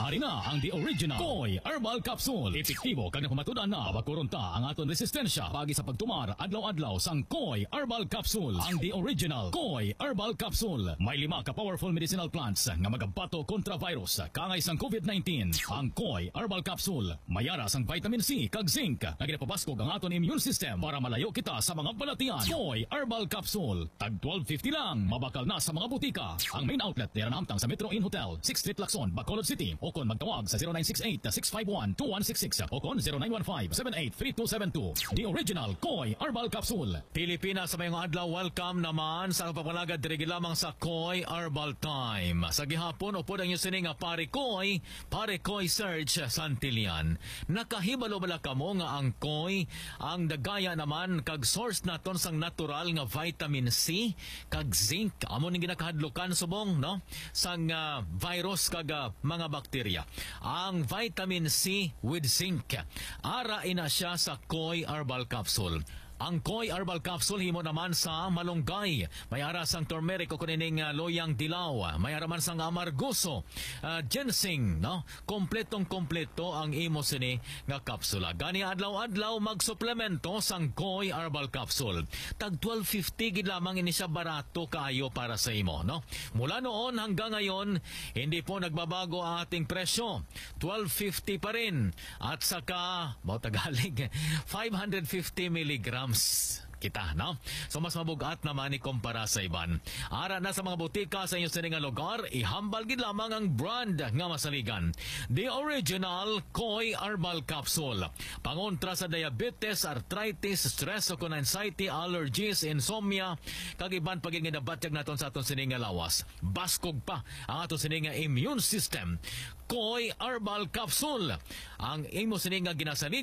Hari na ang The Original Koy Herbal Capsule. Epektibo kag napamatudan na mabakuronta ang aton resistensya pagi sa pagtumar adlaw-adlaw sang Koy Herbal Capsule. Ang The Original Koy Herbal Capsule may 5 ka powerful medicinal plants nga magabato kontra virus kangay sang COVID-19. Ang Koy Herbal Capsule mayara sang vitamin C kag zinc nga ginapabaskog ang aton immune system para malayo kita sa mga balatian. Koy Herbal Capsule tag 12.50 lang, mabakal na sa mga butika. Ang main outlet nila naamtang sa Metro Inn Hotel, 6th Street, Lacson, Bacolod City. O kon magtawag sa 0968-651-2166 o kon 0915-783272. The Original Koy Herbal Capsule. Pilipinas sa mayong adlaw, welcome naman sa kapapalagad dirigi lamang sa Koy Herbal Time. Sa gihapon, upod ang yung sining Pare Koy Serge Santillan. Nakahibalo bala kamo nga ang Koy, ang dagaya naman kag source naton sang natural nga vitamin C kag zinc. Amo ning ginakahadlokan subong no sang virus kag mga bakterya. Ang vitamin C with zinc ara ina siya sa Koy Herbal Capsule. Ang Koy Herbal Capsule himo naman sa malunggay. May ara sang turmeric o kuning loyang dilaw. May ara man sang amargoso, ginseng, no? Kompletong-kompleto ang imo sini nga kapsula. Gani adlaw-adlaw magsuplemento sang Koy Herbal Capsule. Tag 12.50 gid lamang ini siya, barato kaayo para sa imo, no? Mula noon hanggang ngayon, hindi po nagbabago ang ating presyo. 12.50 pa rin. At saka, Tagalog, 550 milligrams kita, no? So mas mabugat naman ni kumpara sa iban. Ara na sa mga butika sa inyong siningang lugar, ihambal gid lamang ang brand nga masaligan. The Original Koy Herbal Capsule. Pangontra sa diabetes, arthritis, stress o anxiety, allergies, insomnia, kag iban paging ginabatyag naton sa aton siningang lawas. Baskog pa ang aton siningang immune system. Koy Herbal Capsule. Ang imo siningang ginasalig